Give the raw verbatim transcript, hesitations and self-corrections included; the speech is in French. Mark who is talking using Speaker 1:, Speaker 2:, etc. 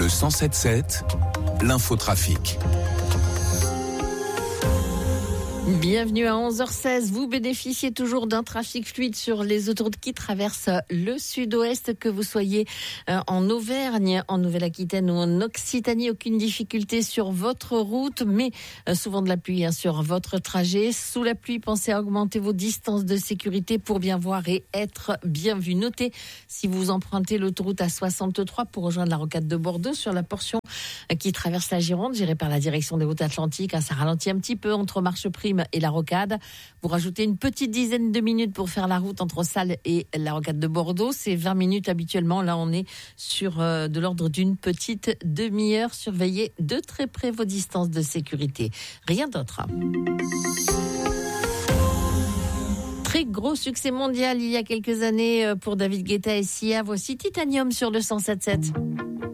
Speaker 1: Le cent sept sept, l'infotrafic.
Speaker 2: Bienvenue à onze heures seize. Vous bénéficiez toujours d'un trafic fluide sur les autoroutes qui traversent le sud-ouest, que vous soyez en Auvergne, en Nouvelle-Aquitaine ou en Occitanie. Aucune difficulté sur votre route, mais souvent de la pluie hein, sur votre trajet. Sous la pluie, pensez à augmenter vos distances de sécurité pour bien voir et être bien vu. Notez, si vous empruntez l'autoroute A soixante-trois pour rejoindre la rocade de Bordeaux sur la portion qui traverse la Gironde, gérée par la direction des routes atlantiques, ça ralentit un petit peu entre Marcheprime et la rocade. Vous rajoutez une petite dizaine de minutes pour faire la route entre Salles et la rocade de Bordeaux. C'est vingt minutes habituellement. Là, on est sur euh, de l'ordre d'une petite demi-heure. Surveillez de très près vos distances de sécurité. Rien d'autre. Très gros succès mondial il y a quelques années pour David Guetta et Sia. Voici Titanium sur le cent sept sept.